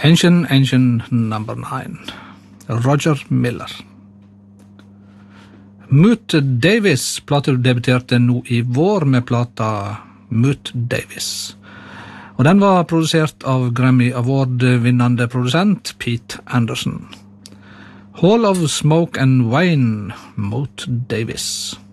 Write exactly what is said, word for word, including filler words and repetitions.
Engine, Engine number nine. Roger Miller. Moot Davis platedebuterte nå i vår med plata Moot Davis. Og den var produsert av Grammy Award-vinnende produsent Pete Anderson. Hall of Smoke and Wine, Moot Davis.